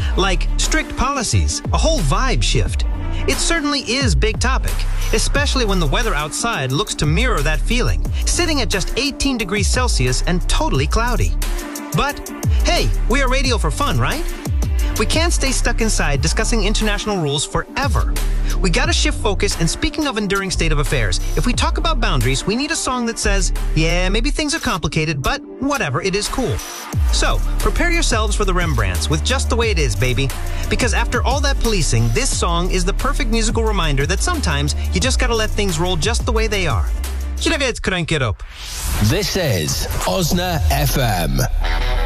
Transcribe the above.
Like strict policies, a whole vibe shift. It certainly is big topic, especially when the weather outside looks to mirror that feeling, sitting at just 18 degrees Celsius and totally cloudy. But, hey, we are radio for fun, right? We can't stay stuck inside discussing international rules forever. We gotta shift focus, and speaking of enduring state of affairs, if we talk about boundaries, we need a song that says, yeah, maybe things are complicated, but whatever, it is cool. So, prepare yourselves for the Rembrandts with Just the Way It Is, baby. Because after all that policing, this song is the perfect musical reminder that sometimes you just gotta let things roll just the way they are. Crank it up. This is Osna FM.